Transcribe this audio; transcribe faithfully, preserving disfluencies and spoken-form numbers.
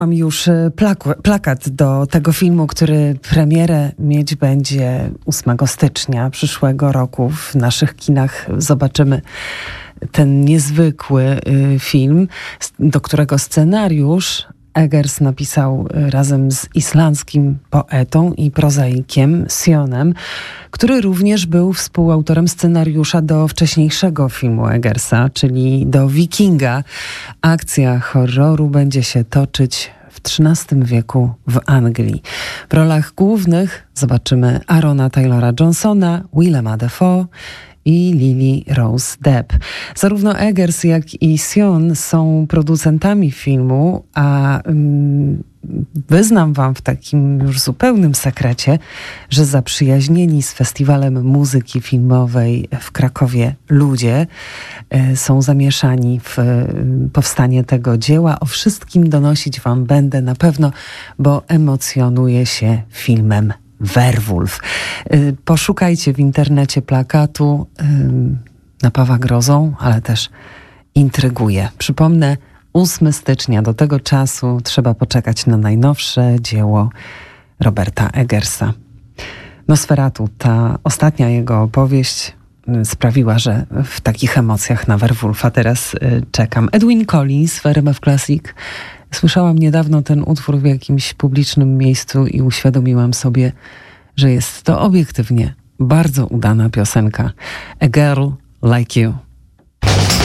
Mam już plaku, plakat do tego filmu, który premierę mieć będzie ósmego stycznia przyszłego roku. W naszych kinach zobaczymy ten niezwykły y, film, do którego scenariusz Eggers napisał razem z islandzkim poetą i prozaikiem Sionem, który również był współautorem scenariusza do wcześniejszego filmu Eggersa, czyli do Wikinga. Akcja horroru będzie się toczyć w trzynastym wieku w Anglii. W rolach głównych zobaczymy Arona Taylora Johnsona, Willema Dafoe i Lily Rose Depp. Zarówno Eggers, jak i Sion są producentami filmu, a mm, wyznam wam w takim już zupełnym sekrecie, że zaprzyjaźnieni z Festiwalem Muzyki Filmowej w Krakowie ludzie y, są zamieszani w y, powstanie tego dzieła. O wszystkim donosić wam będę na pewno, bo emocjonuję się filmem Werwolf. Poszukajcie w internecie plakatu. Napawa grozą, ale też intryguje. Przypomnę, ósmego stycznia. Do tego czasu trzeba poczekać na najnowsze dzieło Roberta Eggersa. Nosferatu, ta ostatnia jego opowieść sprawiła, że w takich emocjach na Werwolfa teraz czekam. Edwyn Collins w R M F Classic. Słyszałam niedawno ten utwór w jakimś publicznym miejscu i uświadomiłam sobie, że jest to obiektywnie bardzo udana piosenka. A Girl Like You.